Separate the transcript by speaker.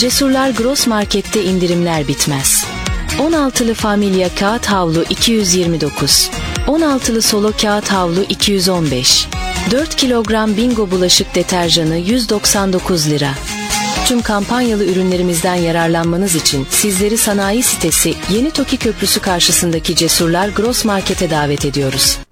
Speaker 1: Cesurlar Gross Market'te indirimler bitmez. 16'lı Familya kağıt havlu 229, 16'lı Solo kağıt havlu 215, 4 kilogram Bingo bulaşık deterjanı 199 lira. Tüm kampanyalı ürünlerimizden yararlanmanız için sizleri sanayi sitesi Yeni Toki Köprüsü karşısındaki Cesurlar Gross Market'e davet ediyoruz.